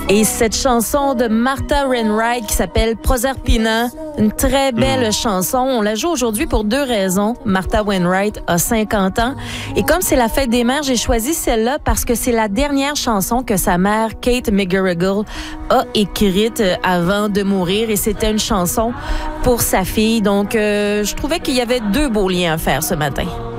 Et cette chanson de Martha Wainwright qui s'appelle Proserpina, une très belle chanson. On la joue aujourd'hui pour deux raisons. Martha Wainwright a 50 ans. Et comme c'est la fête des mères, j'ai choisi celle-là parce que c'est la dernière chanson que sa mère, Kate McGarrigle, a écrite avant de mourir. Et c'était une chanson pour sa fille. Donc, je trouvais qu'il y avait deux beaux liens à faire ce matin.